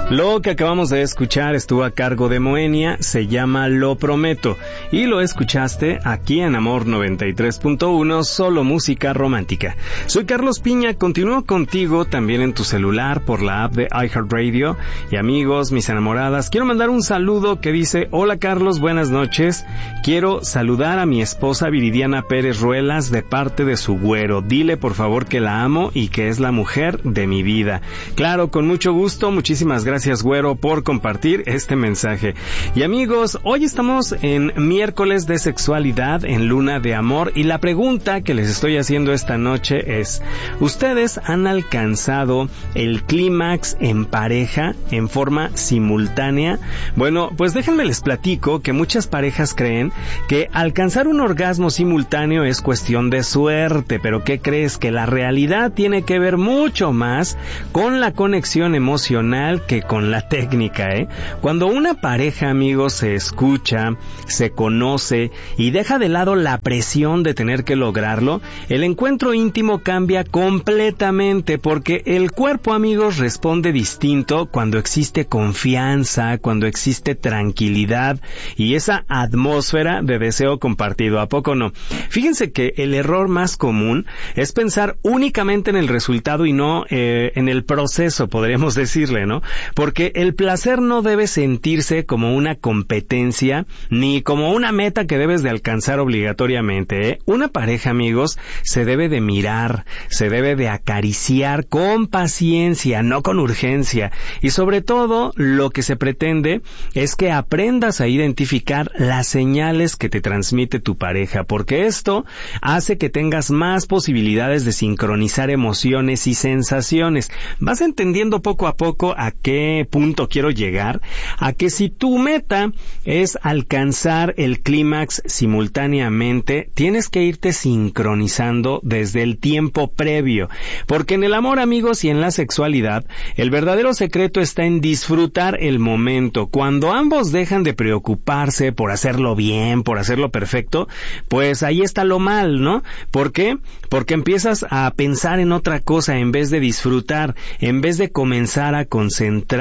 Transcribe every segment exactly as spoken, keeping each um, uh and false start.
Lo que acabamos de escuchar estuvo a cargo de Moenia, se llama Lo Prometo, y lo escuchaste aquí en Amor noventa y tres punto uno, solo música romántica. Soy Carlos Piña, continúo contigo también en tu celular por la app de iHeartRadio. Y amigos, mis enamoradas, quiero mandar un saludo que dice: hola Carlos, buenas noches. Quiero saludar a mi esposa Viridiana Pérez Ruelas de parte de su güero. Dile por favor que la amo y que es la mujer de mi vida. Claro, con mucho gusto, muchísimas gracias. Gracias, güero, por compartir este mensaje. Y amigos, hoy estamos en miércoles de sexualidad, en luna de amor, y la pregunta que les estoy haciendo esta noche es: ¿ustedes han alcanzado el clímax en pareja en forma simultánea? Bueno, pues déjenme les platico que muchas parejas creen que alcanzar un orgasmo simultáneo es cuestión de suerte, pero ¿qué crees? Que la realidad tiene que ver mucho más con la conexión emocional que con la técnica, ¿eh? Cuando una pareja, amigos, se escucha, se conoce y deja de lado la presión de tener que lograrlo, el encuentro íntimo cambia completamente, porque el cuerpo, amigos, responde distinto cuando existe confianza, cuando existe tranquilidad y esa atmósfera de deseo compartido. ¿A poco no? Fíjense que el error más común es pensar únicamente en el resultado y no eh, en el proceso, podríamos decirle, ¿no? Porque el placer no debe sentirse como una competencia ni como una meta que debes de alcanzar obligatoriamente, ¿eh? Una pareja, amigos, se debe de mirar, se debe de acariciar con paciencia, no con urgencia. Y sobre todo, lo que se pretende es que aprendas a identificar las señales que te transmite tu pareja, porque esto hace que tengas más posibilidades de sincronizar emociones y sensaciones. Vas entendiendo poco a poco a qué punto quiero llegar, a que si tu meta es alcanzar el clímax simultáneamente, tienes que irte sincronizando desde el tiempo previo, porque en el amor, amigos, y en la sexualidad, el verdadero secreto está en disfrutar el momento. Cuando ambos dejan de preocuparse por hacerlo bien, por hacerlo perfecto, pues ahí está lo mal, ¿no? ¿Por qué? Porque empiezas a pensar en otra cosa en vez de disfrutar, en vez de comenzar a concentrar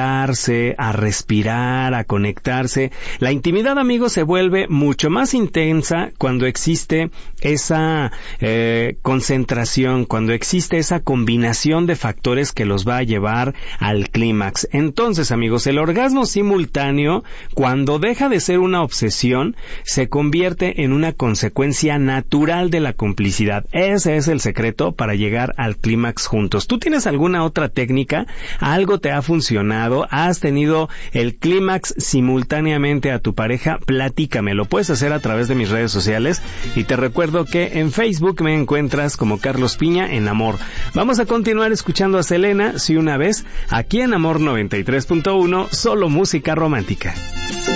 a respirar, a conectarse. La intimidad, amigos, se vuelve mucho más intensa cuando existe esa eh, concentración, cuando existe esa combinación de factores que los va a llevar al clímax. Entonces, amigos, el orgasmo simultáneo, cuando deja de ser una obsesión, se convierte en una consecuencia natural de la complicidad. Ese es el secreto para llegar al clímax juntos. ¿Tú tienes alguna otra técnica? ¿Algo te ha funcionado? ¿Has tenido el clímax simultáneamente a tu pareja? Platícame, lo puedes hacer a través de mis redes sociales y te recuerdo que en Facebook me encuentras como Carlos Piña en Amor. Vamos a continuar escuchando a Selena, Si una vez, aquí en Amor noventa y tres punto uno, solo música romántica.